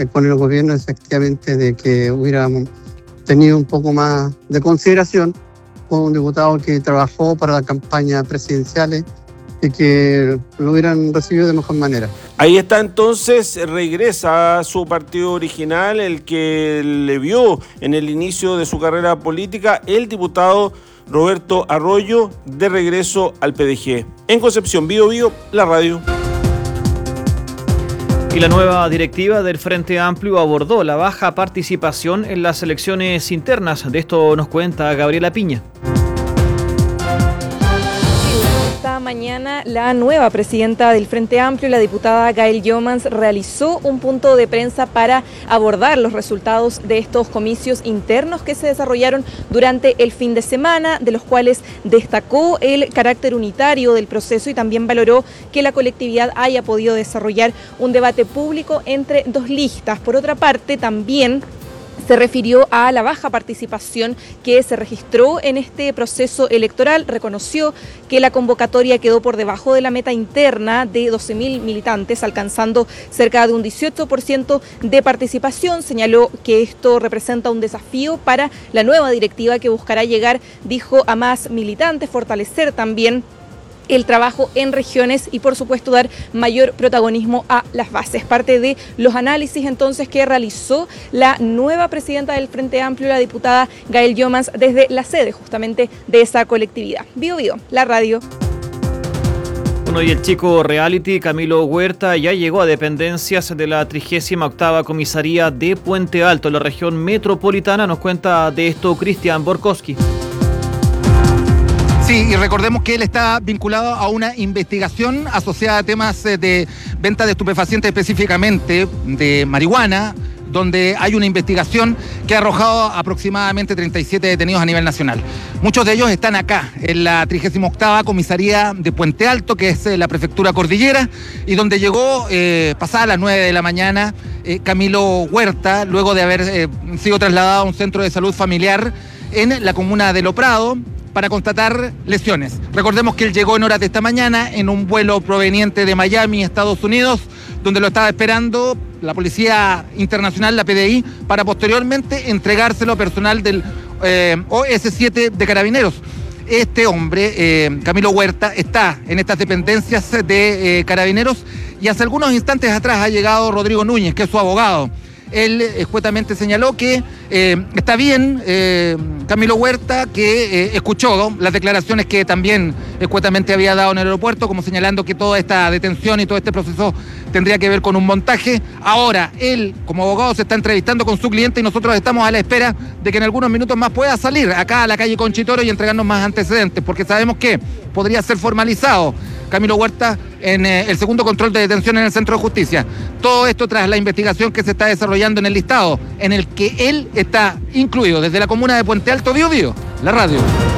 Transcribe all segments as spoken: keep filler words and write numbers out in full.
con el gobierno efectivamente de que hubiéramos tenido un poco más de consideración con un diputado que trabajó para las campañas presidenciales y que lo hubieran recibido de mejor manera. Ahí está entonces, regresa a su partido original, el que le vio en el inicio de su carrera política, el diputado Roberto Arroyo, de regreso al P D G. En Concepción, Bío Bío, la radio. Y la nueva directiva del Frente Amplio abordó la baja participación en las elecciones internas. De esto nos cuenta Gabriela Piña. Esta mañana la nueva presidenta del Frente Amplio, la diputada Gael Jomans, realizó un punto de prensa para abordar los resultados de estos comicios internos que se desarrollaron durante el fin de semana, de los cuales destacó el carácter unitario del proceso y también valoró que la colectividad haya podido desarrollar un debate público entre dos listas. Por otra parte, también se refirió a la baja participación que se registró en este proceso electoral, reconoció que la convocatoria quedó por debajo de la meta interna de doce mil militantes, alcanzando cerca de un dieciocho por ciento de participación. Señaló que esto representa un desafío para la nueva directiva que buscará llegar, dijo, a más militantes, fortalecer también el trabajo en regiones y por supuesto dar mayor protagonismo a las bases. Parte de los análisis entonces que realizó la nueva presidenta del Frente Amplio, la diputada Gael Jomans, desde la sede justamente de esa colectividad. Bío Bío, la radio. Bueno, y el chico reality Camilo Huerta ya llegó a dependencias de la trigésima octava comisaría de Puente Alto, en la región metropolitana. Nos cuenta de esto Cristian Borkowski. Sí, y recordemos que él está vinculado a una investigación asociada a temas de venta de estupefacientes, específicamente de marihuana, donde hay una investigación que ha arrojado aproximadamente treinta y siete detenidos a nivel nacional. Muchos de ellos están acá, en la trigésima octava comisaría de Puente Alto, que es la prefectura cordillera, y donde llegó, eh, pasada las nueve de la mañana, eh, Camilo Huerta, luego de haber eh, sido trasladado a un centro de salud familiar en la comuna de Lo Prado, para constatar lesiones. Recordemos que él llegó en horas de esta mañana en un vuelo proveniente de Miami, Estados Unidos, donde lo estaba esperando la Policía Internacional, la P D I, para posteriormente entregárselo a personal del eh, O S siete de Carabineros. Este hombre, eh, Camilo Huerta, está en estas dependencias de eh, Carabineros y hace algunos instantes atrás ha llegado Rodrigo Núñez, que es su abogado. Él escuetamente señaló que eh, está bien eh, Camilo Huerta, que eh, escuchó las declaraciones que también escuetamente había dado en el aeropuerto, como señalando que toda esta detención y todo este proceso tendría que ver con un montaje. Ahora, él, como abogado, se está entrevistando con su cliente y nosotros estamos a la espera de que en algunos minutos más pueda salir acá a la calle Conchitoro y entregarnos más antecedentes, porque sabemos que podría ser formalizado Camilo Huerta en eh, el segundo control de detención en el Centro de Justicia. Todo esto tras la investigación que se está desarrollando en el listado, en el que él está incluido desde la comuna de Puente Alto, Bío Bío, la radio.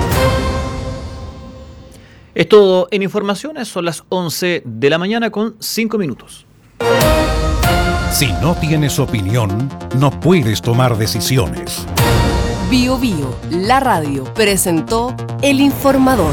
Es todo en informaciones, son las once de la mañana con cinco minutos. Si no tienes opinión, no puedes tomar decisiones. Bío Bío, la radio, presentó El Informador.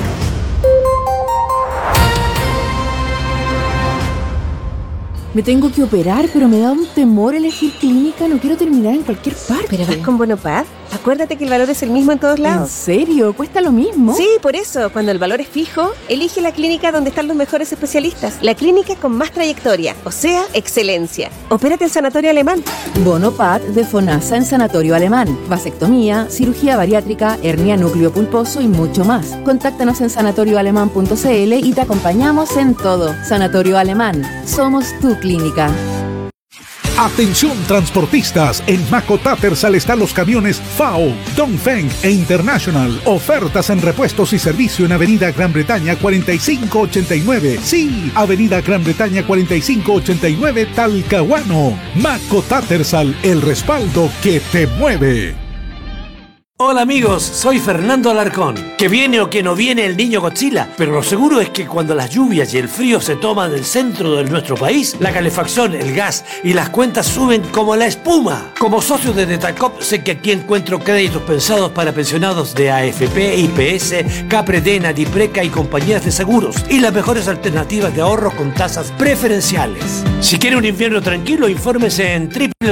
Me tengo que operar, pero me da un temor elegir clínica. No quiero terminar en cualquier parte. ¿Pero vas con Bonopad? Acuérdate que el valor es el mismo en todos lados. ¿En serio? ¿Cuesta lo mismo? Sí, por eso, cuando el valor es fijo, elige la clínica donde están los mejores especialistas. La clínica con más trayectoria, o sea, excelencia. Opérate en Sanatorio Alemán. Bonopad de FONASA en Sanatorio Alemán. Vasectomía, cirugía bariátrica, hernia núcleo pulposo y mucho más. Contáctanos en sanatorio alemán punto c l y te acompañamos en todo. Sanatorio Alemán. Somos tu clínica. Atención transportistas, en Maco Tattersall están los camiones F A O, Dongfeng e International. Ofertas en repuestos y servicio en Avenida Gran Bretaña cuarenta y cinco ochenta y nueve. Sí, Avenida Gran Bretaña cuarenta y cinco ochenta y nueve, Talcahuano. Maco Tattersall, el respaldo que te mueve. Hola amigos, soy Fernando Alarcón. Que viene o que no viene el niño Godzilla, pero lo seguro es que cuando las lluvias y el frío se toman el centro de nuestro país, la calefacción, el gas y las cuentas suben como la espuma. Como socio de Detalcop sé que aquí encuentro créditos pensados para pensionados de A F P, I P S, Capredena, Dipreca y compañías de seguros y las mejores alternativas de ahorro con tasas preferenciales. Si quiere un invierno tranquilo, infórmese en triple